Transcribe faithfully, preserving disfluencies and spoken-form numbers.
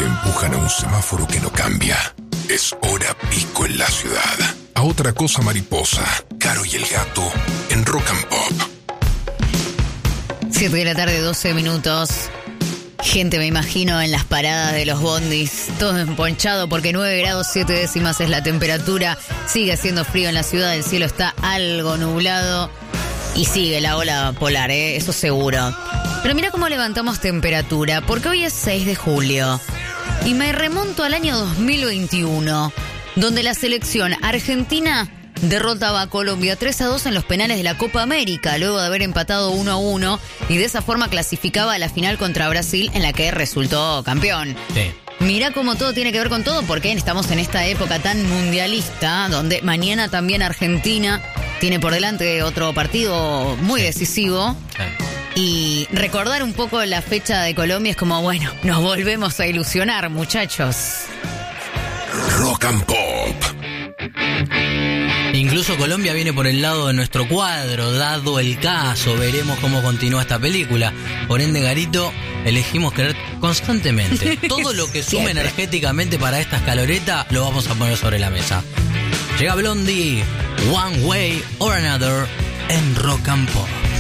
que empujan a un semáforo que no cambia. Es hora pico en la ciudad. A otra cosa mariposa, Caro y el gato en Rock and Pop. siete de la tarde, doce minutos. Gente, me imagino, en las paradas de los bondis, todo emponchado porque nueve grados siete décimas es la temperatura. Sigue haciendo frío en la ciudad, el cielo está algo nublado y sigue la ola polar, ¿eh? Eso seguro. Pero mira cómo levantamos temperatura, porque hoy es seis de julio y me remonto al año dos mil veintiuno, donde la selección argentina derrotaba a Colombia tres a dos en los penales de la Copa América, luego de haber empatado uno a uno, y de esa forma clasificaba a la final contra Brasil, en la que resultó campeón. Sí. Mirá cómo todo tiene que ver con todo, porque estamos en esta época tan mundialista, donde mañana también Argentina tiene por delante otro partido muy decisivo. Sí. Y recordar un poco la fecha de Colombia es como, bueno, nos volvemos a ilusionar, muchachos. Rock and Pop. Incluso Colombia viene por el lado de nuestro cuadro, dado el caso, veremos cómo continúa esta película. Por ende, Garito, elegimos creer constantemente. Todo lo que sume energéticamente para esta escaloreta lo vamos a poner sobre la mesa. Llega Blondie, One Way or Another en Rock and Pop.